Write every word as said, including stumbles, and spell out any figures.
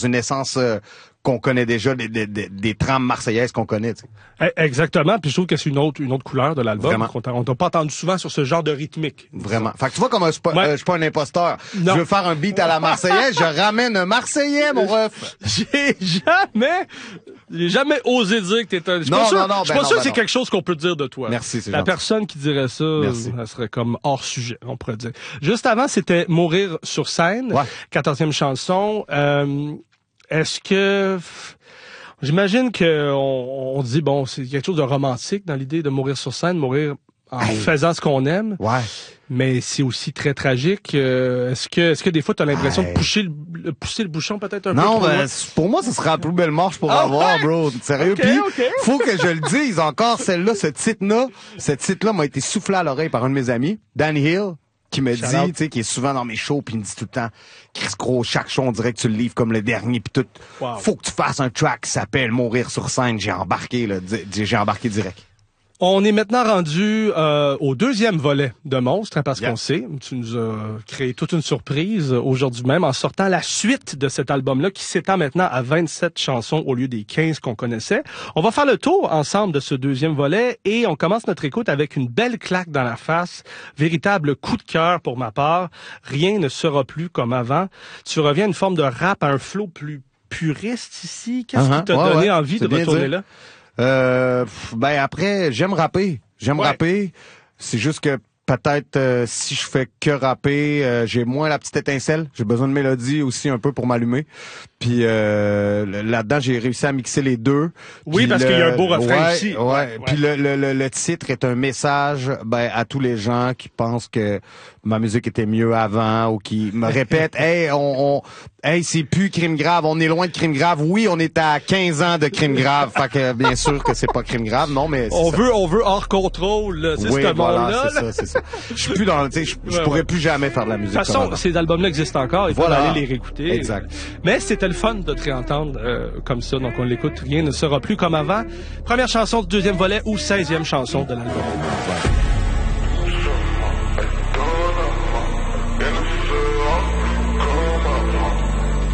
une essence euh, qu'on connaît déjà, des, des, des, des trames marseillaises qu'on connaît. T'sais. Exactement, puis je trouve que c'est une autre une autre couleur de l'album qu'on on n'a pas entendu souvent sur ce genre de rythmique. Vraiment. Fait que tu vois comme je suis pas, ouais. euh, je suis pas un imposteur. Non. Je veux faire un beat à la marseillaise, je ramène un marseillais, mon ref. J'ai jamais j'ai jamais osé dire que t'étais un... Je suis non, pas sûr, non, non, je suis ben pas non, sûr ben que c'est non. quelque chose qu'on peut dire de toi. Merci, c'est La gentil. personne qui dirait ça, Merci. elle serait comme hors sujet, on pourrait dire. Juste avant, c'était Mourir sur scène, ouais. quatorzième chanson. Euh, est-ce que... J'imagine que on, on dit, bon, c'est quelque chose de romantique dans l'idée de mourir sur scène, mourir en hey. faisant ce qu'on aime. Ouais. Mais c'est aussi très tragique. Euh, est-ce que, est-ce que des fois, tu as l'impression hey. de pousser le, pousser le bouchon peut-être un non, peu trop ben, loin? pour moi, ce sera la plus belle mort je pourrais ah, avoir, ouais? bro. Sérieux. Okay, Puis, okay. faut que je le dise encore, celle-là, ce titre-là, ce titre-là m'a été soufflé à l'oreille par un de mes amis, Dan Hill, qui me Shout dit, out. tu sais, qui est souvent dans mes shows, puis il me dit tout le temps, Chris Gros, chaque show, on dirait que tu le livres comme le dernier, puis tout. Wow. Faut que tu fasses un track qui s'appelle Mourir sur scène. J'ai embarqué, là, j'ai embarqué direct. On est maintenant rendu euh, au deuxième volet de Monstre, hein, parce yeah. qu'on sait, tu nous as créé toute une surprise aujourd'hui même en sortant la suite de cet album-là qui s'étend maintenant à vingt-sept chansons au lieu des quinze qu'on connaissait. On va faire le tour ensemble de ce deuxième volet et on commence notre écoute avec une belle claque dans la face, véritable coup de cœur pour ma part. Rien ne sera plus comme avant. Tu reviens à une forme de rap, à un flow plus puriste ici. Qu'est-ce uh-huh. qui t'a ouais, donné ouais. envie de retourner dire. là? Euh, ben après, j'aime rapper. J'aime ouais. rapper. C'est juste que peut-être euh, si je fais que rapper, euh, j'ai moins la petite étincelle. J'ai besoin de mélodie aussi un peu pour m'allumer. Puis euh, là-dedans, j'ai réussi à mixer les deux. Oui, puis parce le... qu'il y a un beau refrain ouais, ici. Ouais. ouais. Puis le, le, le, le titre est un message ben, à tous les gens qui pensent que ma musique était mieux avant ou qui me répètent « Hey, on, on hey, c'est plus crime grave, on est loin de crime grave. » Oui, on est à quinze ans de crime grave. Fait que bien sûr que c'est pas crime grave, non, mais on ça. veut, on veut hors contrôle. C'est oui, ce voilà, monde-là. c'est ça, c'est ça. Je suis plus dans, tu sais, je, je ouais, pourrais ouais. plus jamais faire de la musique. De toute façon, ces albums-là existent encore. Il faut voilà. aller les réécouter. Exact. Mais c'était le fun de te réentendre euh, comme ça. Donc on l'écoute. Rien ne sera plus comme avant. Première chanson du deuxième volet ou seizième chanson de l'album. Ouais.